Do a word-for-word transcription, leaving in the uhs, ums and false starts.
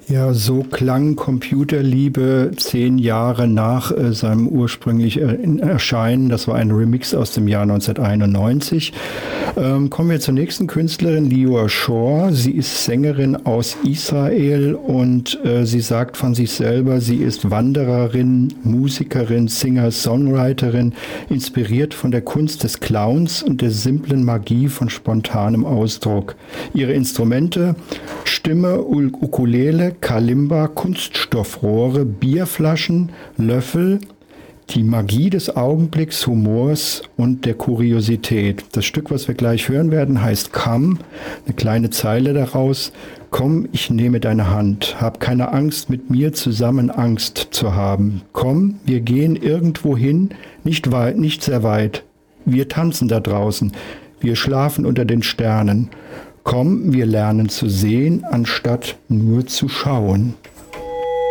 Ja, so klang Computerliebe zehn Jahre nach äh, seinem ursprünglichen Erscheinen. Das war ein Remix aus dem Jahr neunzehnhunderteinundneunzig. Ähm, kommen wir zur nächsten Künstlerin, Lior Shore. Sie ist Sängerin aus Israel und äh, sie sagt von sich selber, sie ist Wandererin, Musikerin, Singer, Songwriterin, inspiriert von der Kunst des Clowns und der simplen Magie von spontanem Ausdruck. Ihre Instrumente: Stimme, Ukulele, Kalimba, Kunststoffrohre, Bierflaschen, Löffel, die Magie des Augenblicks, Humors und der Kuriosität. Das Stück, was wir gleich hören werden, heißt Come, eine kleine Zeile daraus. Komm, ich nehme deine Hand, hab keine Angst, mit mir zusammen Angst zu haben. Komm, wir gehen irgendwo hin, nicht weit, nicht sehr weit. Wir tanzen da draußen, wir schlafen unter den Sternen. Komm, wir lernen zu sehen, anstatt nur zu schauen.